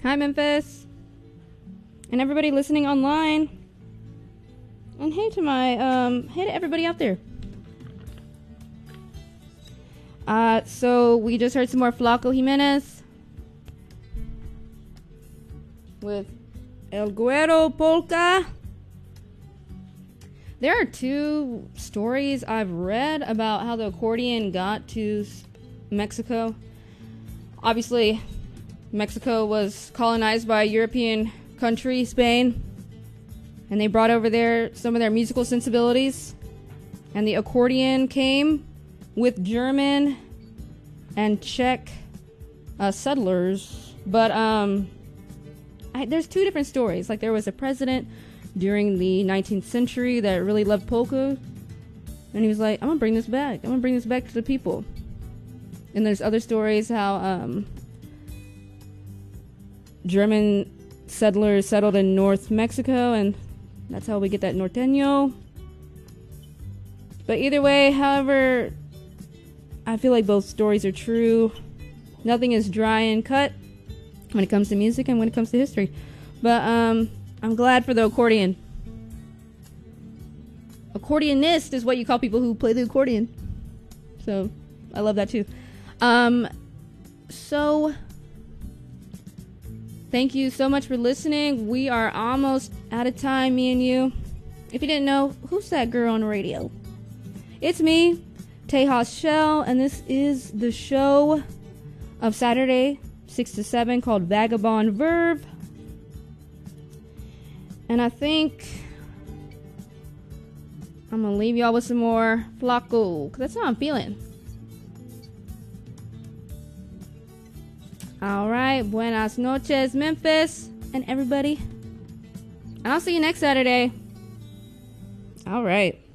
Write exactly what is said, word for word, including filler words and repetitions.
Hi, Memphis. And everybody listening online. And hey to my, um, hey to everybody out there. Uh, so we just heard some more Flaco Jimenez with El Güero Polka. There are two stories I've read about how the accordion got to Mexico. Obviously, Mexico was colonized by a European country, Spain, and they brought over there some of their musical sensibilities, and the accordion came with German and Czech uh, settlers. But um, I, there's two different stories. Like, there was a president during the nineteenth century that really loved polka, and he was like, I'm gonna bring this back. I'm gonna bring this back to the people. And there's other stories how um, German settlers settled in North Mexico, and that's how we get that norteño. But either way, however, I feel like both stories are true. Nothing is dry and cut when it comes to music and when it comes to history. But um, I'm glad for the accordion. Accordionist is what you call people who play the accordion. So I love that too. Um, so thank you so much for listening. We are almost out of time, me and you. If you didn't know, who's that girl on the radio? It's me, Tejas Shell, and this is the show of Saturday, six to seven, called Vagabond Verve. And I think I'm going to leave y'all with some more Flaco, because that's how I'm feeling. All right, buenas noches, Memphis, and everybody. And I'll see you next Saturday. All right.